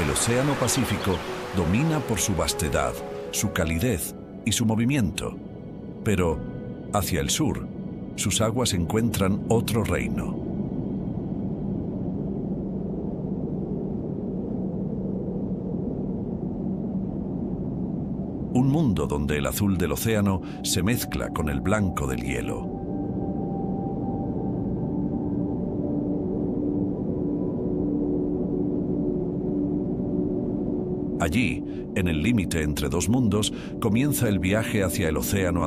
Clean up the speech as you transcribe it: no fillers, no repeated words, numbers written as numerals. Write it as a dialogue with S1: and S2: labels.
S1: El Océano Pacífico domina por su vastedad, su calidez y su movimiento. Pero, hacia el sur, sus aguas encuentran otro reino. Un mundo donde el azul del océano se mezcla con el blanco del hielo. Allí, en el límite entre dos mundos, comienza el viaje hacia el océano